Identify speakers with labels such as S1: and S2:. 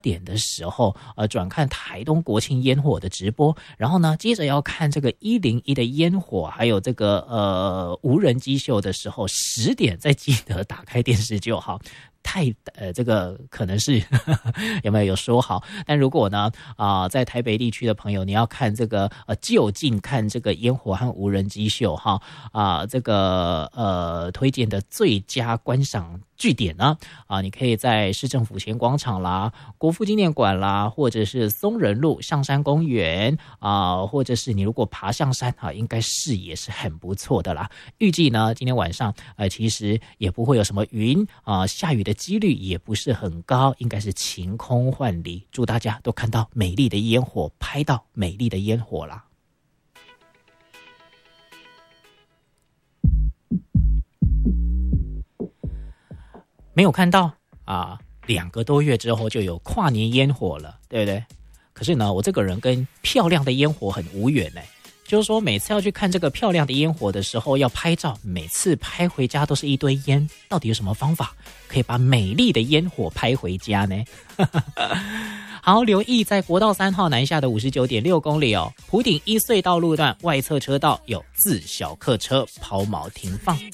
S1: 点的时候，转看台东国庆烟火的直播，然后呢，接着要看这个101的烟火，还有这个无人机秀的时候，10点再记得打开电视就好。这个可能是有说好，但如果呢在台北地区的朋友，你要看这个就近看这个烟火和无人机秀哈这个推荐的最佳观赏据点呢你可以在市政府前广场啦、国父纪念馆啦，或者是松仁路上山公园或者是你如果爬上山应该视野是很不错的啦。预计呢今天晚上其实也不会有什么云下雨的几率也不是很高，应该是晴空万里。祝大家都看到美丽的烟火，拍到美丽的烟火啦。没有看到2个多月之后就有跨年烟火了，对不对？可是呢，我这个人跟漂亮的烟火很无缘就是说每次要去看这个漂亮的烟火的时候要拍照，每次拍回家都是一堆烟，到底有什么方法可以把美丽的烟火拍回家呢？好，留意在国道3号南下的 59.6 公里埔顶一隧道路段外侧车道有自小客车抛锚停放。